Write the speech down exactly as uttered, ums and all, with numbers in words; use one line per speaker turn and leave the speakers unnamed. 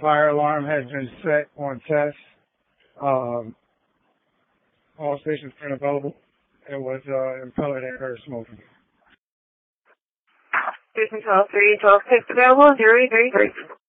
fire alarm has been set on test. Um, all stations been available. It was uh, impeller that heard smoking.
Station twelve three, twelve six available, zero three three.